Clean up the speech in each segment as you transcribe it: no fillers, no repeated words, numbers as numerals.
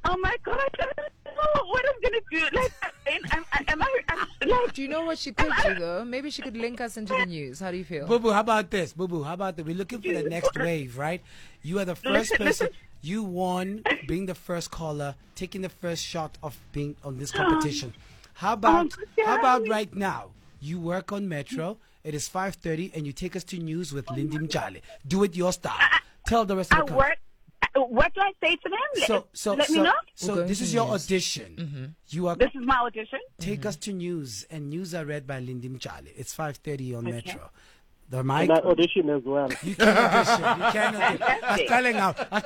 Oh my God, I don't know what I'm gonna do. Like, I'm like, Do you know what she could do though? Maybe she could link us into the news. How do you feel? Boo Boo, how about this? Boo Boo, how about that? We're looking for the next wave, right? You are the first person. You won being the first caller, taking the first shot of being on this competition. How about right now? You work on Metro. It is 5:30, and you take us to news with Lindy Mjali. Do it your style. Tell the rest of the country. What do I say to them? Let me know. So this is your audition. Mm-hmm. You are. This is my audition. Take us to news, and news are read by Lindy Mjali. It's 5:30 on Metro. The mic. That audition as well. You can audition. You can audition.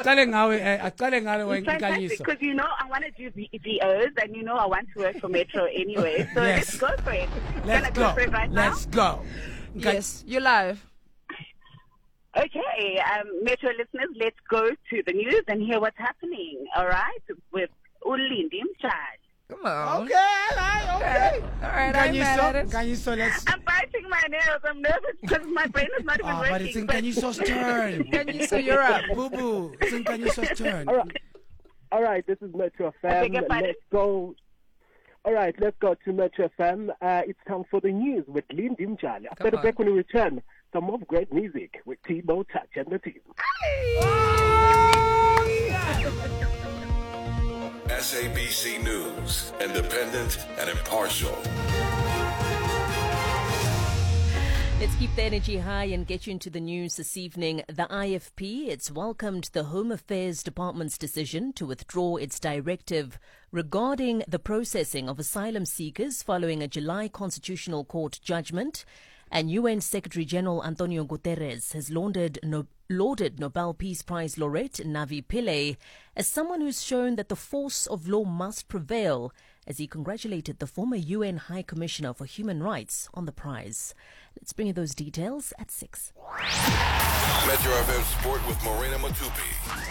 Fantastic, because I want to do VOs, and I want to work for Metro anyway. So Yes. let's go for it. Let's Can I go for it right now? Let's go. Yes, you're live. Okay, Metro listeners, let's go to the news and hear what's happening. All right, with Ulindi Mjali. Come on. Okay, all right. All right, I'm mad at it. Let's. I'm biting my nails. I'm nervous because my brain is not even working. But it's in Kanyuso's turn. So you're up. Boo Boo, it's in Kanyuso's turn. All right, this is Metro I beg FM. your pardon? Let's go. All right, let's go to Metro FM. It's time for the news with Lindy Mjali. After the on. break, when we return, some more great music with T-Bo Touch and the team. SABC News, independent and impartial. Let's keep the energy high and get you into the news this evening. The IFP, it's welcomed the Home Affairs Department's decision to withdraw its directive regarding the processing of asylum seekers following a July Constitutional Court judgment. And UN Secretary-General Antonio Guterres has lauded Nobel Peace Prize laureate Navi Pillay as someone who's shown that the force of law must prevail, as he congratulated the former UN High Commissioner for Human Rights on the prize. Let's bring you those details at 6. Metro FM Sport with Morena Matupi.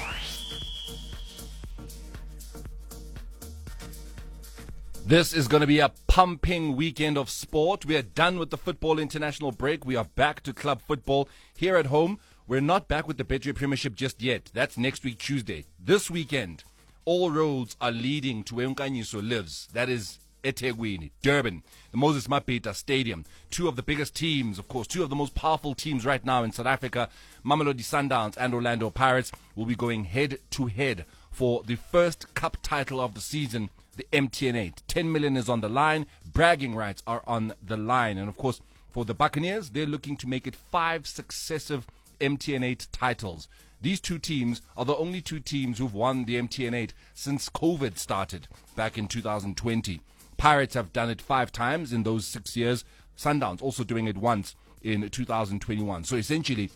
This is going to be a pumping weekend of sport. We are done with the football international break. We are back to club football here at home. We're not back with the Betway Premiership just yet. That's next week, Tuesday. This weekend, all roads are leading to where Nkanyiso lives. That is eThekwini, Durban, the Moses Mabhida Stadium. Two of the biggest teams, of course, two of the most powerful teams right now in South Africa, Mamelodi Sundowns and Orlando Pirates, will be going head-to-head for the first cup title of the season, the MTN8. 10 million is on the line. Bragging rights are on the line. And, of course, for the Buccaneers, they're looking to make it 5 successive MTN8 titles. These two teams are the only two teams who've won the MTN8 since COVID started back in 2020. Pirates have done it 5 times in those 6 years. Sundowns also doing it once in 2021. So essentially,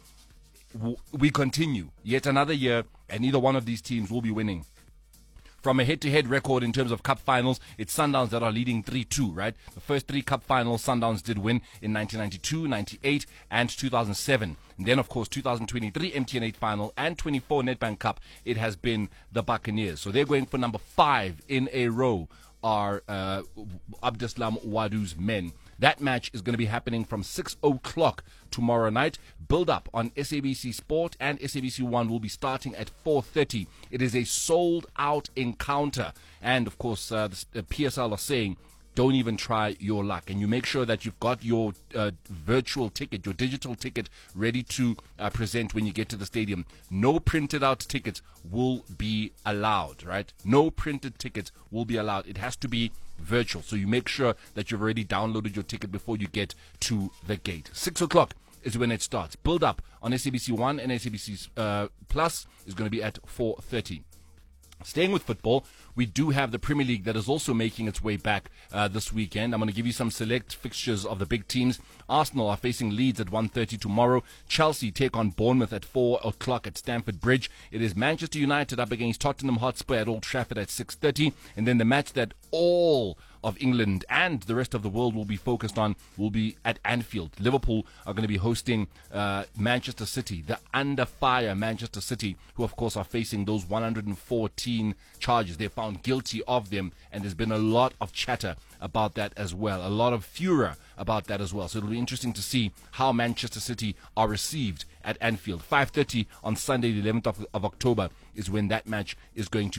we continue yet another year, and either one of these teams will be winning. From a head-to-head record in terms of cup finals, it's Sundowns that are leading 3-2, right? The first 3 cup finals Sundowns did win in 1992, 98, and 2007. And then, of course, 2023 MTN8 final and 24 Nedbank Cup, it has been the Buccaneers. So they're going for number 5 in a row, are Abdeslam Wadu's men. That match is going to be happening from 6 o'clock tomorrow night. Build up on SABC Sport and SABC One will be starting at 4:30. It is a sold-out encounter. And, of course, the PSL are saying, don't even try your luck. And you make sure that you've got your virtual ticket, your digital ticket, ready to present when you get to the stadium. No printed out tickets will be allowed, right? No printed tickets will be allowed. It has to be virtual. So you make sure that you've already downloaded your ticket before you get to the gate. 6 o'clock is when it starts. Build up on SABC One and SABC Plus is going to be at 4:30. Staying with football, we do have the Premier League that is also making its way back this weekend. I'm going to give you some select fixtures of the big teams. Arsenal are facing Leeds at 1:30 tomorrow. Chelsea take on Bournemouth at 4 o'clock at Stamford Bridge. It is Manchester United up against Tottenham Hotspur at Old Trafford at 6:30. And then the match that all of England and the rest of the world will be focused on will be at Anfield. Liverpool are going to be hosting Manchester City, the under fire Manchester City, who of course are facing those 114 charges. They're found guilty of them, and there's been a lot of chatter about that as well, a lot of furor about that as well. So it'll be interesting to see how Manchester City are received at Anfield. 5:30 on Sunday, the 11th of October, is when that match is going to